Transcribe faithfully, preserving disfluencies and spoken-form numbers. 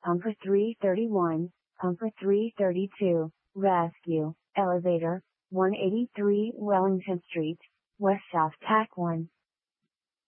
Pumper three thirty-one, Pumper three thirty-two, Rescue, Elevator, one eighty-three Wellington Street, West South Tack one.